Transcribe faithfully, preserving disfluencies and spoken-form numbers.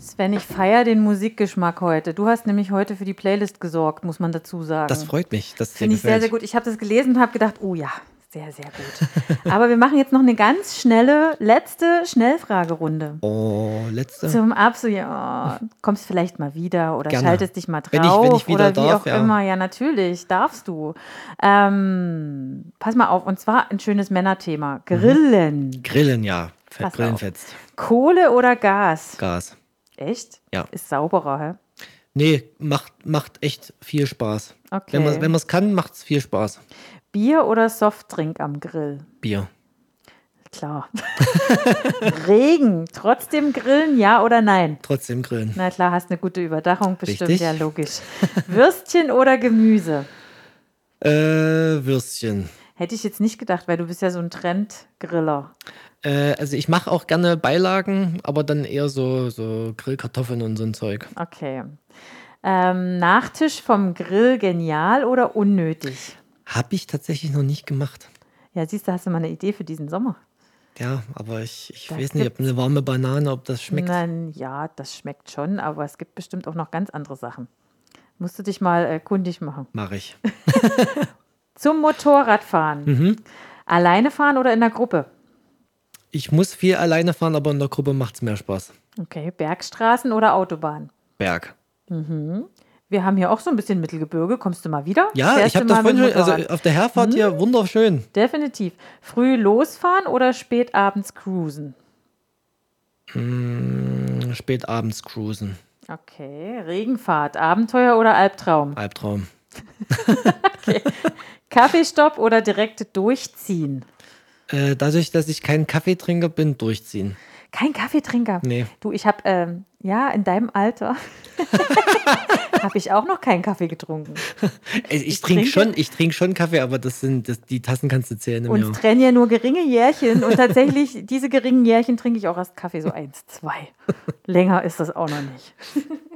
Sven, ich feiere den Musikgeschmack heute. Du hast nämlich heute für die Playlist gesorgt, muss man dazu sagen. Das freut mich. Das finde ich sehr, sehr gut. Ich habe das gelesen und habe gedacht, oh ja, sehr, sehr gut. Aber wir machen jetzt noch eine ganz schnelle, letzte Schnellfragerunde. Oh, letzte? Zum Abschluss. Ja, kommst vielleicht mal wieder oder Gerne. schaltest dich mal drauf. Wenn ich, wenn ich wieder oder wie darf, auch ja. immer. Ja, natürlich, darfst du. Ähm, pass mal auf, und zwar ein schönes Männerthema. Grillen. Mhm. Grillen, ja. Fett, Pass Grillen auf. fetzt. Kohle oder Gas? Gas. Echt? Ja. Ist sauberer, hä? Nee, macht, macht echt viel Spaß. Okay. Wenn man wenn es kann, macht es viel Spaß. Bier oder Softdrink am Grill? Bier. Klar. Regen, trotzdem grillen, ja oder nein? Trotzdem grillen. Na klar, hast eine gute Überdachung, bestimmt, Richtig. ja logisch. Würstchen oder Gemüse? Äh, Würstchen. Hätte ich jetzt nicht gedacht, weil du bist ja so ein Trendgriller. Äh, also ich mache auch gerne Beilagen, aber dann eher so, so Grillkartoffeln und so ein Zeug. Okay. Ähm, Nachtisch vom Grill genial oder unnötig? Habe ich tatsächlich noch nicht gemacht. Ja, siehst du, hast du mal eine Idee für diesen Sommer? Ja, aber ich, ich Da weiß nicht, ob gibt's- eine warme Banane, ob das schmeckt. Nein, ja, das schmeckt schon, aber es gibt bestimmt auch noch ganz andere Sachen. Musst du dich mal äh, kundig machen. Mache ich. Zum Motorradfahren. Mhm. Alleine fahren oder in der Gruppe? Ich muss viel alleine fahren, aber in der Gruppe macht es mehr Spaß. Okay, Bergstraßen oder Autobahn? Berg. Wir haben hier auch so ein bisschen Mittelgebirge. Kommst du mal wieder? Ja, Fährst ich habe du das mal mit vorhin schon, also Motorrad? auf der Herfahrt hier wunderschön. Definitiv. Früh losfahren oder spät abends cruisen? Mm, Spät abends cruisen. Okay, Regenfahrt, Abenteuer oder Albtraum? Albtraum. Kaffeestopp oder direkt durchziehen? Äh, dadurch, dass ich kein Kaffeetrinker bin, durchziehen. Kein Kaffeetrinker? Nee. Du, ich habe, ähm, ja, in deinem Alter habe ich auch noch keinen Kaffee getrunken. Ich, ich Ich trinke trinke- schon, ich trinke schon Kaffee, aber das sind das, die Tassen kannst du zählen im Uns Jahr. trennen ja nur geringe Jährchen und tatsächlich, diese geringen Jährchen trinke ich auch erst Kaffee, so eins, zwei. Länger ist das auch noch nicht.